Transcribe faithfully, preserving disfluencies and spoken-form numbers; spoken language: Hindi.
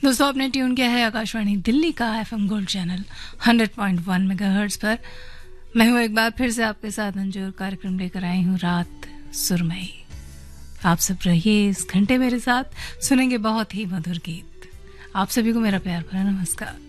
दोस्तों आपने ट्यून किया है आकाशवाणी दिल्ली का FM gold channel hundred point one megahertz पर। मैं हूँ एक बार फिर से आपके साथ अंजूर कार्यक्रम लेकर आई हूँ रात सुरमई। आप सब रहिए इस घंटे मेरे साथ, सुनेंगे बहुत ही मधुर गीत। आप सभी को मेरा प्यार भरा नमस्कार।